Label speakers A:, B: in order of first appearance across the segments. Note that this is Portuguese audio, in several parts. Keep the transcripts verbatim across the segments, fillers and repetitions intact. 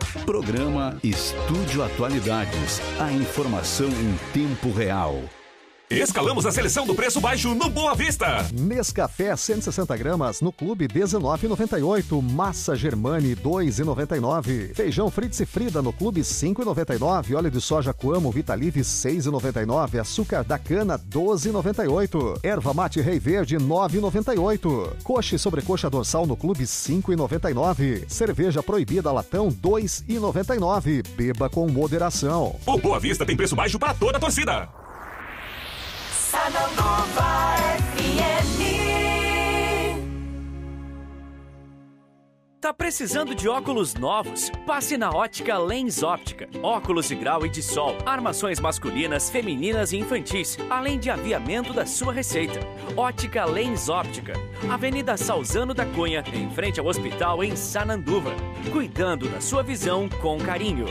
A: Programa Estúdio Atualidades. A informação em tempo real.
B: Escalamos a seleção do preço baixo no Boa Vista.
C: Nescafé cento e sessenta gramas no Clube dezenove reais e noventa e oito centavos. Massa Germani dois reais e noventa e nove centavos. Feijão Fritz e Frida no Clube cinco reais e noventa e nove centavos. Óleo de soja Coamo Vitalive seis reais e noventa e nove centavos. Açúcar da cana doze reais e noventa e oito centavos. Erva mate Rei Verde nove reais e noventa e oito centavos. Coxa e sobrecoxa dorsal no Clube cinco reais e noventa e nove centavos. Cerveja proibida latão dois reais e noventa e nove centavos. Beba com moderação.
B: O Boa Vista tem preço baixo para toda a torcida.
D: Sananduva F M.
E: Tá precisando de óculos novos? Passe na Ótica Lens Óptica. Óculos de grau e de sol, armações masculinas, femininas e infantis, além de aviamento da sua receita. Ótica Lens Óptica. Avenida Salzano da Cunha, em frente ao hospital em Sananduva. Cuidando da sua visão com carinho.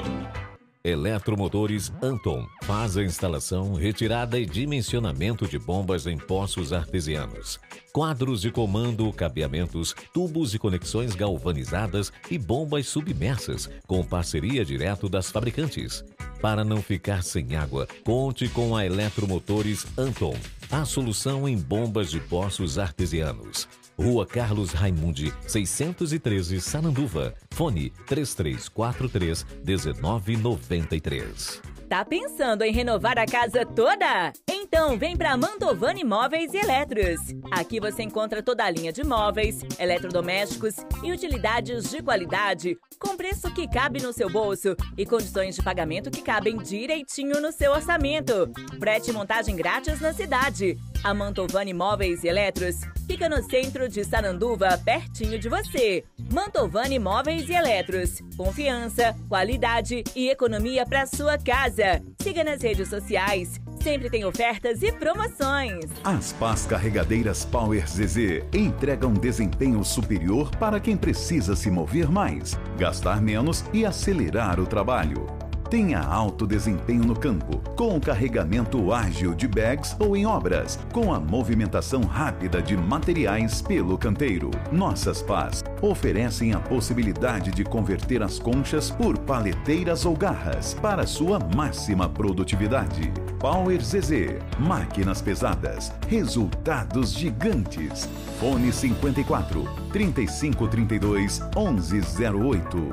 F: Eletromotores Anton faz a instalação, retirada e dimensionamento de bombas em poços artesianos. Quadros de comando, cabeamentos, tubos e conexões galvanizadas e bombas submersas, com parceria direto das fabricantes. Para não ficar sem água, conte com a Eletromotores Anton, a solução em bombas de poços artesianos. Rua Carlos Raimundi, seiscentos e treze, Sananduva. Fone três três quatro três, um nove nove três.
G: Tá pensando em renovar a casa toda? Então vem para Mantovani Móveis e Eletros. Aqui você encontra toda a linha de móveis, eletrodomésticos e utilidades de qualidade, com preço que cabe no seu bolso e condições de pagamento que cabem direitinho no seu orçamento. Frete e montagem grátis na cidade. A Mantovani Móveis e Eletros fica no centro de Sananduva, pertinho de você. Mantovani Móveis e Eletros. Confiança, qualidade e economia para sua casa. Siga nas redes sociais. Sempre tem ofertas e promoções.
A: As pás carregadeiras Power Z Z entregam desempenho superior para quem precisa se mover mais, gastar menos e acelerar o trabalho. Tenha alto desempenho no campo, com o carregamento ágil de bags ou em obras, com a movimentação rápida de materiais pelo canteiro. Nossas pás oferecem a possibilidade de converter as conchas por paleteiras ou garras para sua máxima produtividade. Power Z Z, máquinas pesadas, resultados gigantes. Fone cinquenta e quatro, trinta e cinco, trinta e dois, onze zero oito.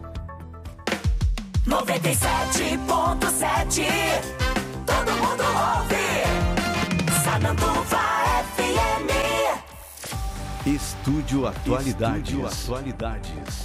D: noventa e sete ponto sete. Todo mundo ouve. Sananduva F M.
A: Estúdio Atualidades.
C: Estúdio
A: Atualidades.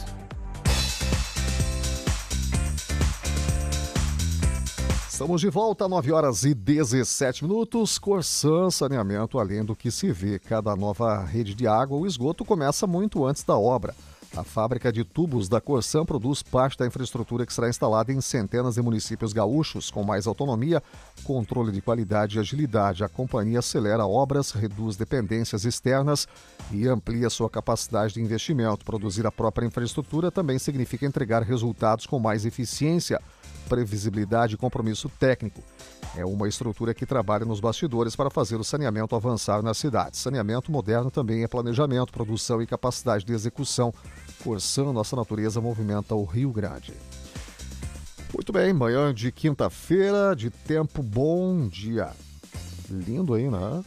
C: Estamos de volta, nove horas e dezessete minutos. Corsan Saneamento, além do que se vê, cada nova rede de água ou esgoto começa muito antes da obra. A fábrica de tubos da Corsan produz parte da infraestrutura que será instalada em centenas de municípios gaúchos. Com mais autonomia, controle de qualidade e agilidade, a companhia acelera obras, reduz dependências externas e amplia sua capacidade de investimento. Produzir a própria infraestrutura também significa entregar resultados com mais eficiência, previsibilidade e compromisso técnico. É uma estrutura que trabalha nos bastidores para fazer o saneamento avançar nas cidades. Saneamento moderno também é planejamento, produção e capacidade de execução. Corsan, nossa natureza, movimenta o Rio Grande. Muito bem, manhã de quinta-feira, de tempo bom, dia lindo aí, né?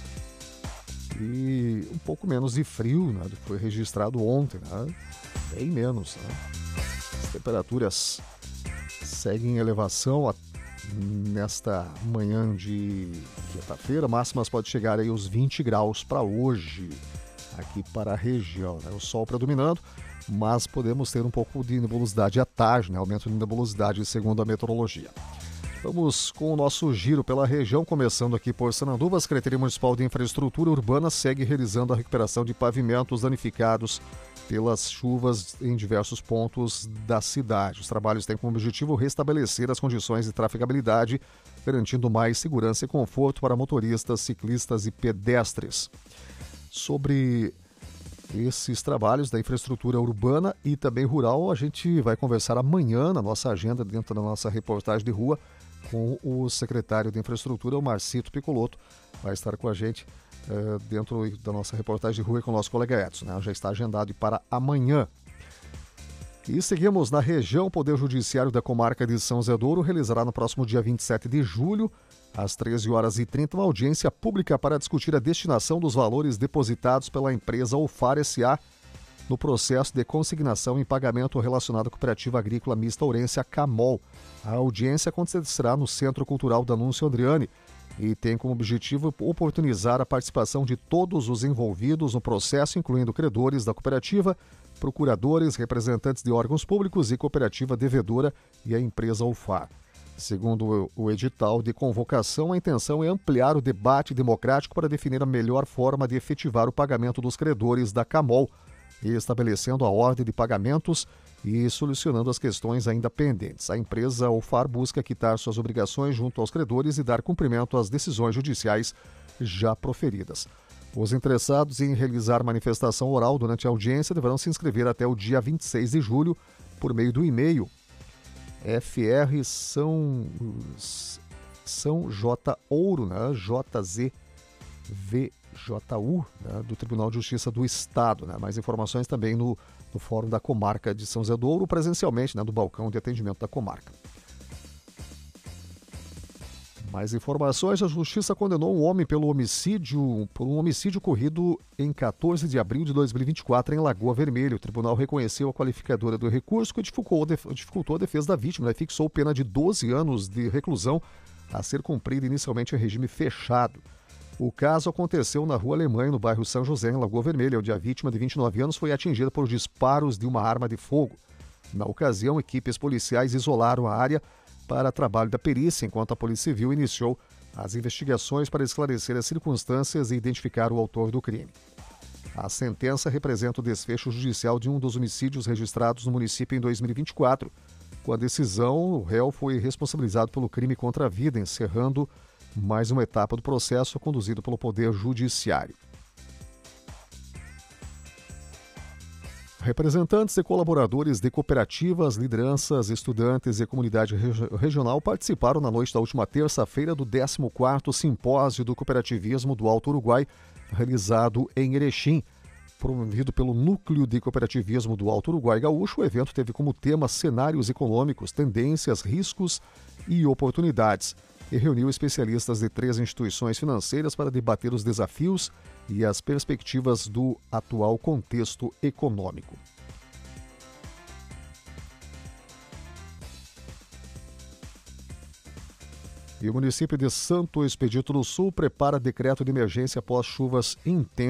C: E um pouco menos de frio, né, do que foi registrado ontem, né? Bem menos, né? As temperaturas seguem em elevação a, nesta manhã de quinta-feira. Máximas pode chegar aí aos vinte graus para hoje, aqui para a região, né? O sol predominando, mas podemos ter um pouco de nebulosidade à tarde, né? Aumento de nebulosidade segundo a meteorologia. Vamos com o nosso giro pela região, começando aqui por Sananduva. A Secretaria Municipal de Infraestrutura Urbana segue realizando a recuperação de pavimentos danificados pelas chuvas em diversos pontos da cidade. Os trabalhos têm como objetivo restabelecer as condições de trafegabilidade, garantindo mais segurança e conforto para motoristas, ciclistas e pedestres. Sobre esses trabalhos da infraestrutura urbana e também rural, a gente vai conversar amanhã na nossa agenda, dentro da nossa reportagem de rua, com o secretário de Infraestrutura, o Marcito Piccolotto. Vai estar com a gente uh, dentro da nossa reportagem de rua e com o nosso colega Edson, né? Já está agendado para amanhã. E seguimos na região. O Poder Judiciário da Comarca de São José do Ouro realizará no próximo dia vinte e sete de julho, às treze horas e trinta, uma audiência pública para discutir a destinação dos valores depositados pela empresa Ofar S A no processo de consignação em pagamento relacionado à Cooperativa Agrícola Mista Aurência Camol. A audiência acontecerá no Centro Cultural Danúncio Andriani e tem como objetivo oportunizar a participação de todos os envolvidos no processo, incluindo credores da cooperativa, procuradores, representantes de órgãos públicos e cooperativa devedora e a empresa Ofar. Segundo o edital de convocação, a intenção é ampliar o debate democrático para definir a melhor forma de efetivar o pagamento dos credores da Camol, estabelecendo a ordem de pagamentos e solucionando as questões ainda pendentes. A empresa Ofar busca quitar suas obrigações junto aos credores e dar cumprimento às decisões judiciais já proferidas. Os interessados em realizar manifestação oral durante a audiência deverão se inscrever até o dia vinte e seis de julho por meio do e-mail F R São, São J Ouro, né? J Z V J U, né? Do Tribunal de Justiça do Estado. Né? Mais informações também no, no Fórum da Comarca de São José do Ouro, presencialmente, né? Do balcão de atendimento da comarca. Mais informações: a Justiça condenou um homem pelo homicídio, por um homicídio ocorrido em quatorze de abril de dois mil e vinte e quatro em Lagoa Vermelha. O tribunal reconheceu a qualificadora do recurso que dificultou a defesa da vítima, né? Fixou pena de doze anos de reclusão a ser cumprida inicialmente em regime fechado. O caso aconteceu na Rua Alemanha, no bairro São José, em Lagoa Vermelha, onde a vítima de vinte e nove anos foi atingida por disparos de uma arma de fogo. Na ocasião, equipes policiais isolaram a área para trabalho da perícia, enquanto a Polícia Civil iniciou as investigações para esclarecer as circunstâncias e identificar o autor do crime. A sentença representa o desfecho judicial de um dos homicídios registrados no município em dois mil e vinte e quatro. Com a decisão, o réu foi responsabilizado pelo crime contra a vida, encerrando mais uma etapa do processo conduzido pelo Poder Judiciário. Representantes e colaboradores de cooperativas, lideranças, estudantes e comunidade regi- regional participaram na noite da última terça-feira do décimo quarto Simpósio do Cooperativismo do Alto Uruguai, realizado em Erechim. Promovido pelo Núcleo de Cooperativismo do Alto Uruguai Gaúcho, o evento teve como tema cenários econômicos, tendências, riscos e oportunidades, e reuniu especialistas de três instituições financeiras para debater os desafios e as perspectivas do atual contexto econômico. E o município de Santo Expedito do Sul prepara decreto de emergência após chuvas intensas.